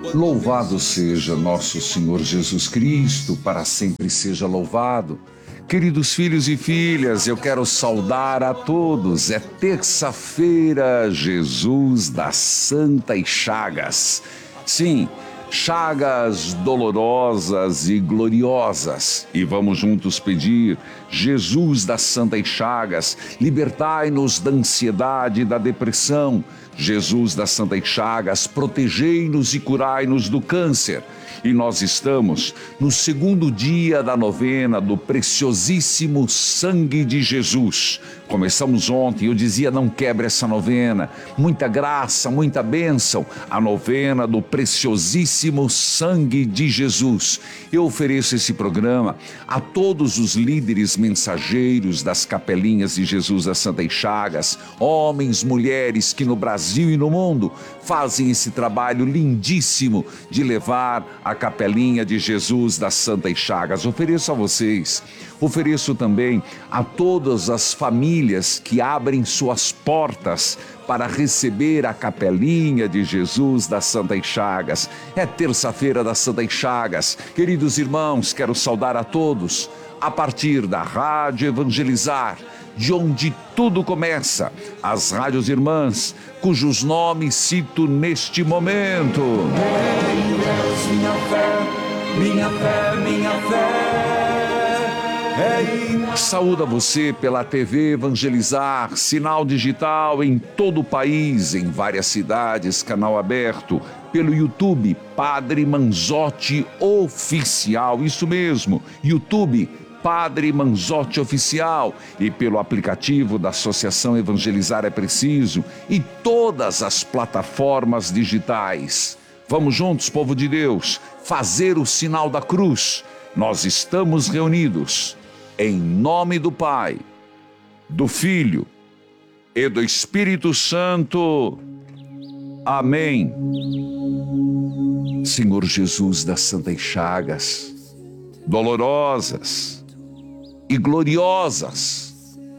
Louvado seja nosso Senhor Jesus Cristo, para sempre seja louvado. Queridos filhos e filhas, eu quero saudar a todos. É terça-feira, Jesus das Santas Chagas. Sim, chagas dolorosas e gloriosas. E vamos juntos pedir: Jesus das Santas Chagas, libertai-nos da ansiedade e da depressão. Jesus das Santas Chagas, protegei-nos e curai-nos do câncer. E nós estamos no segundo dia da novena do preciosíssimo sangue de Jesus. Começamos ontem, eu dizia, não quebre essa novena. Muita graça, muita bênção. A novena do preciosíssimo sangue de Jesus. Eu ofereço esse programa a todos os líderes mensageiros das capelinhas de Jesus das Santas Chagas, homens, mulheres que no Brasil e no mundo fazem esse trabalho lindíssimo de levar a capelinha de Jesus das Santas Chagas. Ofereço a vocês, ofereço também a todas as famílias que abrem suas portas para receber a capelinha de Jesus das Santas Chagas. É terça-feira das Santas Chagas. Queridos irmãos, quero saudar a todos a partir da Rádio Evangelizar, de onde tudo começa, as rádios irmãs, cujos nomes cito neste momento. Em Deus, minha fé, minha fé, minha fé. Saúdo a você pela TV Evangelizar, sinal digital em todo o país, em várias cidades, canal aberto, pelo YouTube, Padre Manzotti Oficial, isso mesmo, YouTube, Padre Manzotti Oficial, e pelo aplicativo da Associação Evangelizar é Preciso e todas as plataformas digitais. Vamos juntos, povo de Deus, fazer o sinal da cruz. Nós estamos reunidos em nome do Pai, do Filho e do Espírito Santo. Amém. Senhor Jesus das Santas Chagas, dolorosas e gloriosas,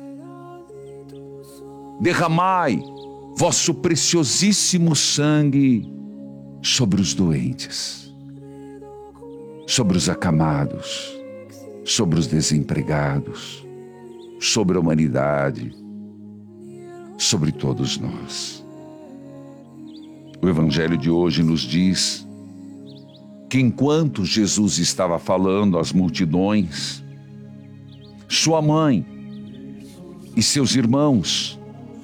derramai vosso preciosíssimo sangue sobre os doentes, sobre os acamados, sobre os desempregados, sobre a humanidade, sobre todos nós. O Evangelho de hoje nos diz que enquanto Jesus estava falando às multidões, sua mãe e seus irmãos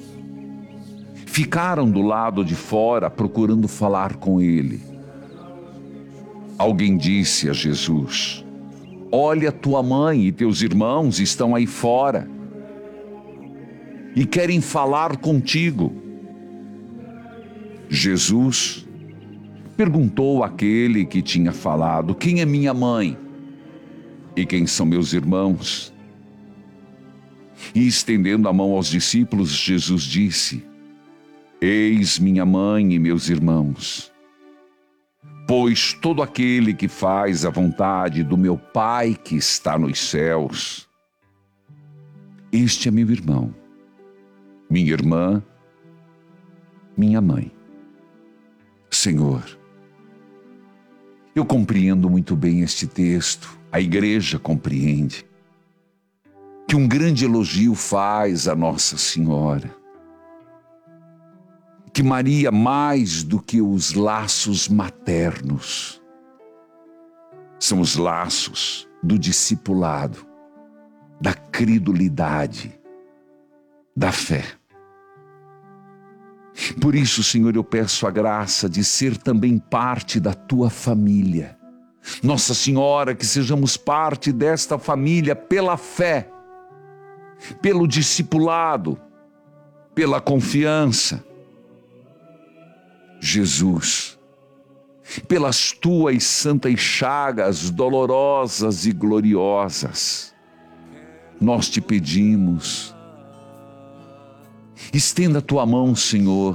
ficaram do lado de fora procurando falar com ele. Alguém disse a Jesus: olha, tua mãe e teus irmãos estão aí fora e querem falar contigo. Jesus perguntou àquele que tinha falado: quem é minha mãe e quem são meus irmãos? E estendendo a mão aos discípulos, Jesus disse: eis minha mãe e meus irmãos. Pois todo aquele que faz a vontade do meu Pai que está nos céus, este é meu irmão, minha irmã, minha mãe. Senhor, eu compreendo muito bem este texto, a igreja compreende, que um grande elogio faz a Nossa Senhora, que Maria, mais do que os laços maternos, são os laços do discipulado, da credulidade, da fé. Por isso, Senhor, eu peço a graça de ser também parte da tua família. Nossa Senhora, que sejamos parte desta família pela fé, pelo discipulado, pela confiança. Jesus, pelas tuas santas chagas dolorosas e gloriosas, nós te pedimos, estenda a tua mão, Senhor,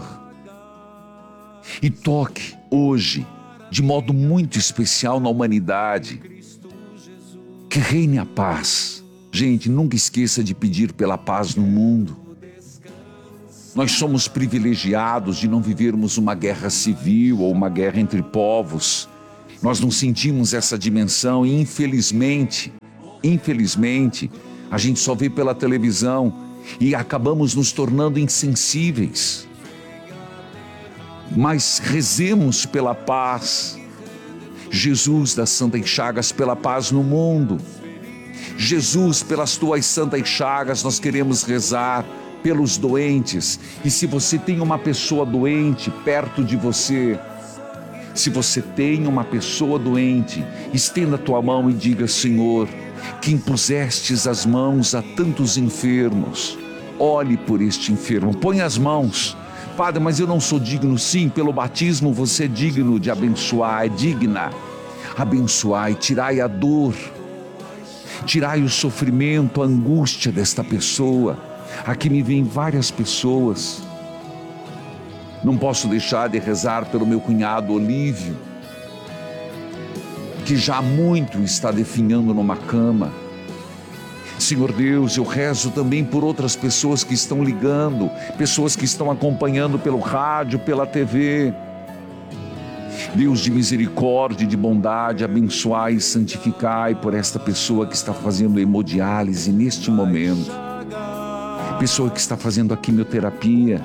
e toque hoje, de modo muito especial na humanidade, que reine a paz. Gente, nunca esqueça de pedir pela paz no mundo. Nós somos privilegiados de não vivermos uma guerra civil ou uma guerra entre povos. Nós não sentimos essa dimensão e infelizmente, a gente só vê pela televisão e acabamos nos tornando insensíveis. Mas rezemos pela paz. Jesus das Santas Chagas, pela paz no mundo. Jesus, pelas tuas santas chagas, nós queremos rezar pelos doentes. E se você tem uma pessoa doente perto de você, se você tem uma pessoa doente, estenda a tua mão e diga: Senhor, que impusestes as mãos a tantos enfermos, olhe por este enfermo, põe as mãos. Padre, mas eu não sou digno. Sim, pelo batismo você é digno de abençoar, é digna. Abençoai, tirai a dor, tirai o sofrimento, a angústia desta pessoa. Aqui me vêm várias pessoas. Não posso deixar de rezar pelo meu cunhado Olívio, que já há muito está definhando numa cama. Senhor Deus, eu rezo também por outras pessoas que estão ligando, pessoas que estão acompanhando pelo rádio, pela TV. Deus de misericórdia e de bondade, abençoai e santificai por esta pessoa que está fazendo hemodiálise neste momento, pessoa que está fazendo a quimioterapia.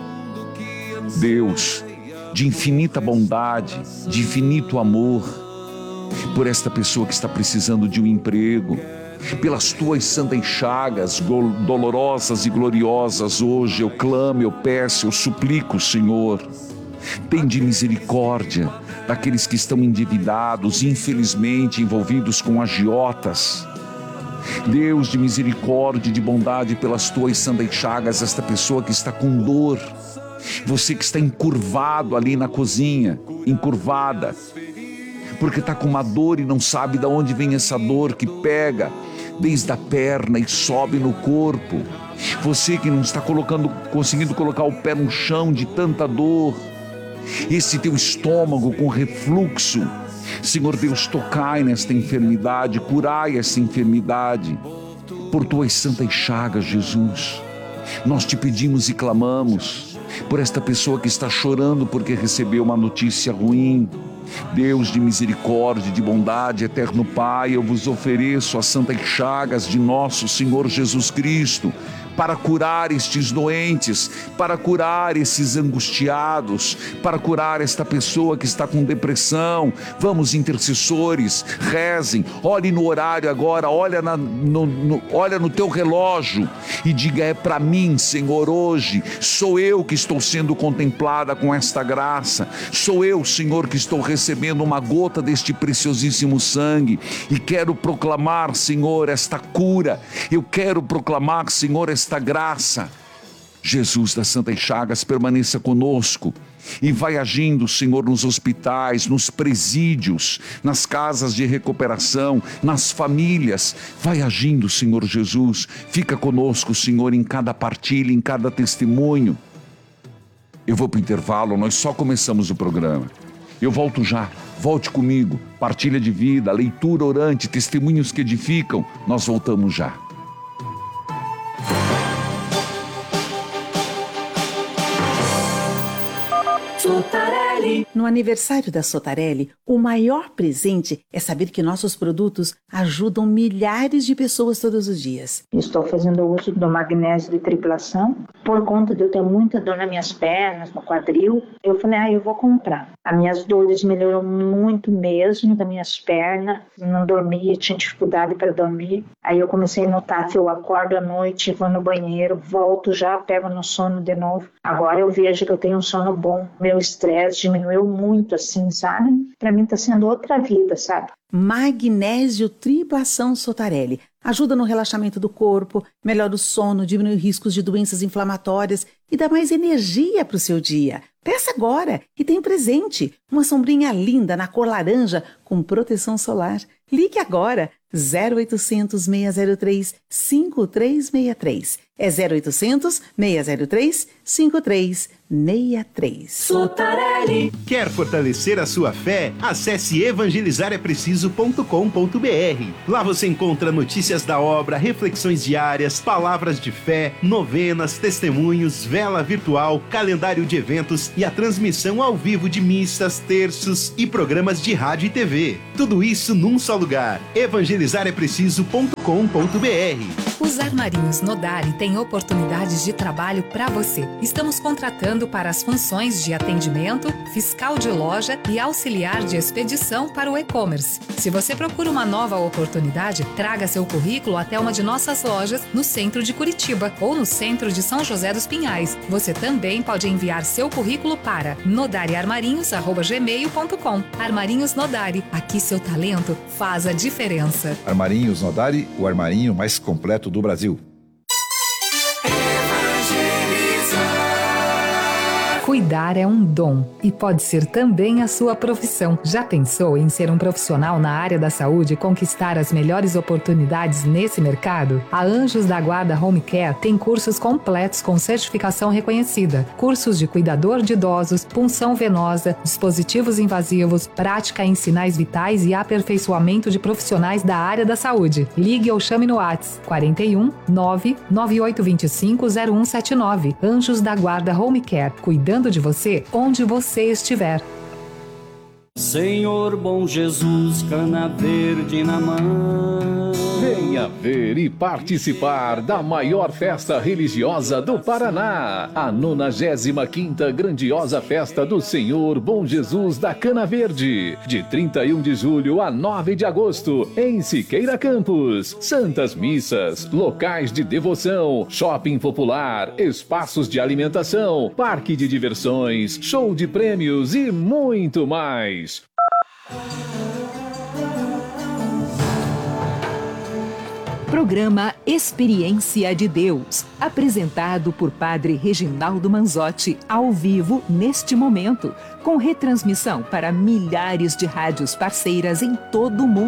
Deus, de infinita bondade, de infinito amor, por esta pessoa que está precisando de um emprego, pelas tuas santas chagas dolorosas e gloriosas, hoje eu clamo, eu peço, eu suplico, Senhor, tende misericórdia daqueles que estão endividados, infelizmente envolvidos com agiotas. Deus de misericórdia e de bondade, pelas tuas santas chagas, esta pessoa que está com dor, você que está encurvado ali na cozinha, encurvada, porque está com uma dor e não sabe de onde vem essa dor que pega desde a perna e sobe no corpo. Você que não está conseguindo colocar o pé no chão de tanta dor. Esse teu estômago com refluxo. Senhor Deus, tocai nesta enfermidade, curai essa enfermidade. Por tuas santas chagas, Jesus, nós te pedimos e clamamos por esta pessoa que está chorando porque recebeu uma notícia ruim. Deus de misericórdia e de bondade, eterno Pai, eu vos ofereço as santas chagas de nosso Senhor Jesus Cristo, para curar estes doentes, para curar esses angustiados, para curar esta pessoa que está com depressão. Vamos, intercessores, rezem, olhe no horário agora, olha no teu relógio e diga: é para mim, Senhor, hoje, sou eu que estou sendo contemplada com esta graça, sou eu, Senhor, que estou recebendo uma gota deste preciosíssimo sangue e quero proclamar, Senhor, esta cura, eu quero proclamar, Senhor, esta graça. Jesus das Santas Chagas, permaneça conosco e vai agindo, Senhor, nos hospitais, nos presídios, nas casas de recuperação, nas famílias. Vai agindo, Senhor Jesus. Fica conosco, Senhor, em cada partilha, em cada testemunho. Eu vou para o intervalo, nós só começamos o programa. Eu volto já, volte comigo. Partilha de vida, leitura orante, testemunhos que edificam. Nós voltamos já. Sotarelli. No aniversário da Sotarelli, o maior presente é saber que nossos produtos ajudam milhares de pessoas todos os dias. Estou fazendo uso do magnésio de triplação. Por conta de eu ter muita dor nas minhas pernas, no quadril, eu falei, eu vou comprar. As minhas dores melhoram muito mesmo, das minhas pernas. Não dormia, tinha dificuldade para dormir. Aí eu comecei a notar que eu acordo à noite, vou no banheiro, volto já, pego no sono de novo. Agora eu vejo que eu tenho um sono bom. Meu estresse diminuiu muito, assim, sabe? Para mim tá sendo outra vida, sabe? Magnésio Triplação Sotarelli. Ajuda no relaxamento do corpo, melhora o sono, diminui riscos de doenças inflamatórias e dá mais energia para o seu dia. Peça agora e tem presente. Uma sombrinha linda na cor laranja com proteção solar. Ligue agora. 0800 603 5363. É 0800 603 5363. Sotarelli. Quer fortalecer a sua fé? Acesse evangelizarepreciso.com.br preciso.com.br. Lá você encontra notícias da obra, reflexões diárias, palavras de fé, novenas, testemunhos, vela virtual, calendário de eventos e a transmissão ao vivo de missas, terços e programas de rádio e TV. Tudo isso num só lugar. evangelizarepreciso.com.br. Os Armarinhos Nodari têm oportunidades de trabalho para você. Estamos contratando para as funções de atendimento, fiscal de loja e auxiliar de expedição para o e-commerce. Se você procura uma nova oportunidade, traga seu currículo até uma de nossas lojas no centro de Curitiba ou no centro de São José dos Pinhais. Você também pode enviar seu currículo para nodariarmarinhos@gmail.com. Armarinhos Nodari, aqui seu talento faz a diferença. Armarinhos Nodari, o armarinho mais completo do Brasil. Cuidar é um dom e pode ser também a sua profissão. Já pensou em ser um profissional na área da saúde e conquistar as melhores oportunidades nesse mercado? A Anjos da Guarda Home Care tem cursos completos com certificação reconhecida. Cursos de cuidador de idosos, punção venosa, dispositivos invasivos, prática em sinais vitais e aperfeiçoamento de profissionais da área da saúde. Ligue ou chame no WhatsApp 41 99825 0179. Anjos da Guarda Home Care, cuidando de você onde você estiver. Senhor bom Jesus, cana verde na mão. Venha ver e participar da maior festa religiosa do Paraná, a 95ª grandiosa festa do Senhor Bom Jesus da Cana Verde, de 31 de julho a 9 de agosto, em Siqueira Campos. Santas missas, locais de devoção, shopping popular, espaços de alimentação, parque de diversões, show de prêmios e muito mais. Programa Experiência de Deus, apresentado por Padre Reginaldo Manzotti, ao vivo neste momento, com retransmissão para milhares de rádios parceiras em todo o mundo.